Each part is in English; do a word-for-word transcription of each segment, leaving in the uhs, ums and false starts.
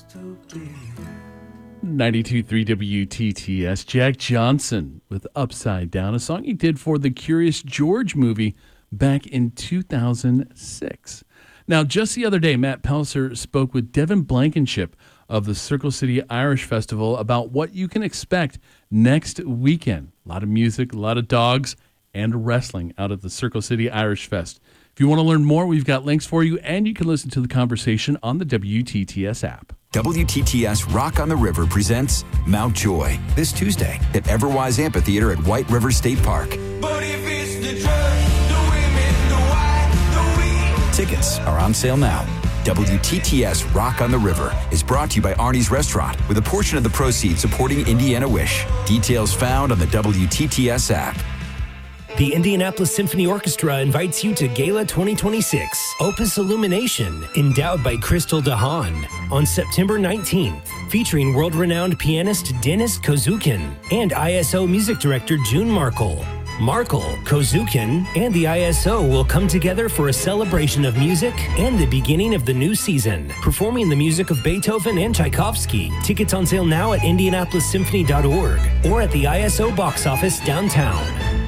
ninety-two point three W T T S. Jack Johnson with Upside Down, a song he did for the Curious George movie back in two thousand six. Now, just the other day, Matt Pelser spoke with Devin Blankenship of the Circle City Irish Festival about what you can expect next weekend. A lot of music, a lot of dogs, and wrestling out at the Circle City Irish Fest. If you want to learn more, we've got links for you, and you can listen to the conversation on the W T T S app. W T T S Rock on the River presents Mount Joy this Tuesday at Everwise Amphitheater at White River State Park. But if it's the drugs, the women, the wine, the weed. Tickets are on sale now. W T T S Rock on the River is brought to you by Arnie's Restaurant, with a portion of the proceeds supporting Indiana Wish. Details found on the W T T S app. The Indianapolis Symphony Orchestra invites you to Gala twenty twenty-six, Opus Illumination, endowed by Crystal DeHaan, on September nineteenth, featuring world-renowned pianist Denis Kozukin and I S O music director June Markle. Markle, Kozukin, and the I S O will come together for a celebration of music and the beginning of the new season, performing the music of Beethoven and Tchaikovsky. Tickets on sale now at indianapolis symphony dot org or at the I S O box office downtown.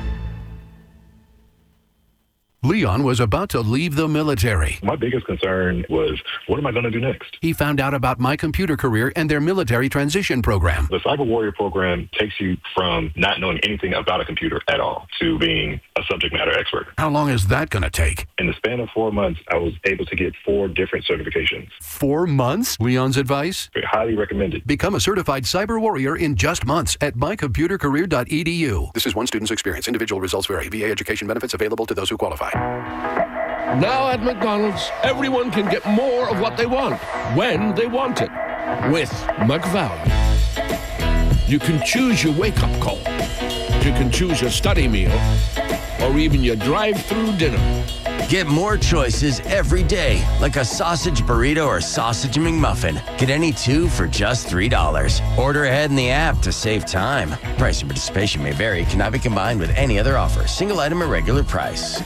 Leon was about to leave the military. My biggest concern was, what am I going to do next? He found out about My Computer Career and their military transition program. The Cyber Warrior program takes you from not knowing anything about a computer at all to being a subject matter expert. How long is that going to take? In the span of four months, I was able to get four different certifications. Four months? Leon's advice? Highly recommended. Become a certified cyber warrior in just months at my computer career dot e d u. This is one student's experience. Individual results vary. V A education benefits available to those who qualify. Now at McDonald's, everyone can get more of what they want, when they want it, with McValue. You can choose your wake-up call. You can choose your study meal, or even your drive-through dinner. Get more choices every day, like a sausage burrito or sausage McMuffin. Get any two for just three dollars. Order ahead in the app to save time. Price and participation may vary. Cannot be combined with any other offer. Single item at regular price.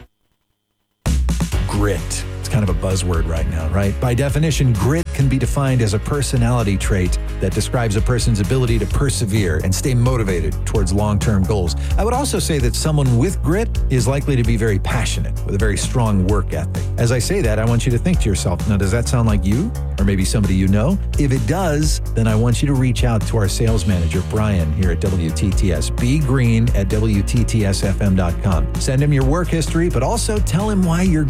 Grit. It's kind of a buzzword right now, right? By definition, grit can be defined as a personality trait that describes a person's ability to persevere and stay motivated towards long-term goals. I would also say that someone with grit is likely to be very passionate with a very strong work ethic. As I say that, I want you to think to yourself, now, does that sound like you? Or maybe somebody you know? If it does, then I want you to reach out to our sales manager, Brian, here at W T T S. B Green at W T T S F M dot com. Send him your work history, but also tell him why you're